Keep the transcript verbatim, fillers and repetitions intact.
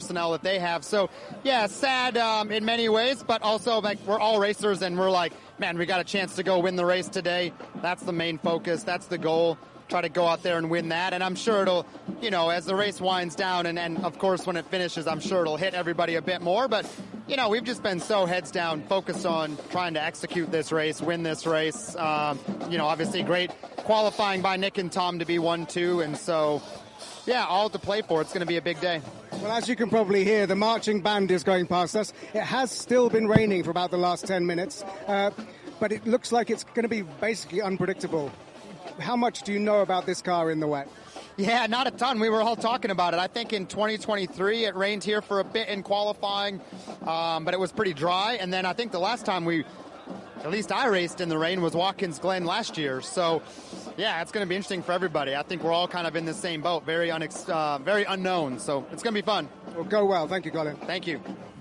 personnel that they have. So, yeah, sad um, in many ways, but also like we're all racers and we're like, man, we got a chance to go win the race today. That's the main focus. That's the goal. Try to go out there and win that. And I'm sure it'll, you know, as the race winds down and, and of course when it finishes, I'm sure it'll hit everybody a bit more. But, you know, we've just been so heads down, focused on trying to execute this race, win this race. Um, you know, obviously great qualifying by Nick and Tom to be one two. And so, yeah, all to play for. It's going to be a big day. Well, as you can probably hear, the marching band is going past us. It has still been raining for about the last ten minutes, uh, but it looks like it's going to be basically unpredictable. How much do you know about this car in the wet? Yeah, not a ton. We were all talking about it. I think in twenty twenty-three it rained here for a bit in qualifying, um, but it was pretty dry. And then I think the last time we, at least I raced in the rain, was Watkins Glen last year. So, yeah, it's going to be interesting for everybody. I think we're all kind of in the same boat, very, unex- uh, very unknown. So it's going to be fun. Well, go well. Thank you, Colin. Thank you.